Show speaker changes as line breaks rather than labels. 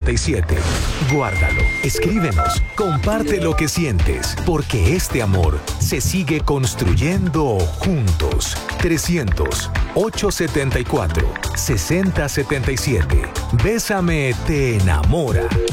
300-300-377. Guárdalo, escríbenos, comparte lo que sientes, porque este amor se sigue construyendo juntos. 300-874-6077. Bésame te enamora.